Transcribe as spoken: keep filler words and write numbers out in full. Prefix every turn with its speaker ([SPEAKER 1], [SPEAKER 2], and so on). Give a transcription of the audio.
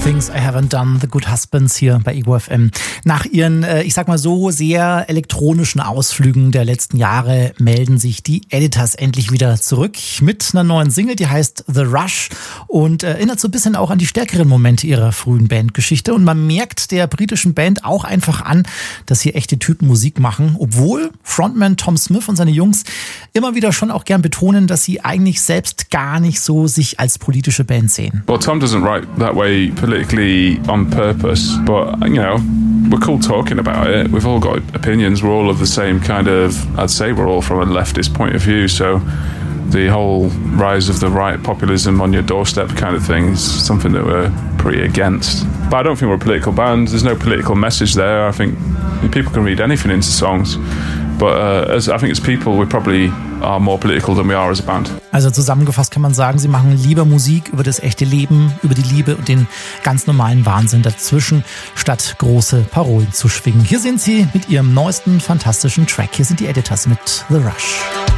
[SPEAKER 1] Things I Haven't Done, The Good Husbands hier bei Ego F M. Nach ihren, äh, ich sag mal so, sehr elektronischen Ausflügen der letzten Jahre melden sich die Editors endlich wieder zurück mit einer neuen Single, die heißt The Rush und äh, erinnert so ein bisschen auch an die stärkeren Momente ihrer frühen Bandgeschichte. Und man merkt der britischen Band auch einfach an, dass hier echte Typen Musik machen, obwohl Frontman Tom Smith und seine Jungs immer wieder schon auch gern betonen, dass sie eigentlich selbst gar nicht so sich als politische Band sehen.
[SPEAKER 2] Well, Tom doesn't write that way politically on purpose, but, you know, we're cool talking about it. We've all got opinions. We're all of the same kind of, I'd say we're all from a leftist point of view, so the whole rise of the right populism on your doorstep kind of thing is something that we're pretty against. But I don't think we're a political band. There's no political message there. I think people can read anything into songs. But uh, as I think as people, we probably are more political than we are as a band.
[SPEAKER 1] Also zusammengefasst kann man sagen, sie machen lieber Musik über das echte Leben, über die Liebe und den ganz normalen Wahnsinn dazwischen, statt große Parolen zu schwingen. Hier sind sie mit ihrem neuesten fantastischen Track. Hier sind die Editors mit The Rush.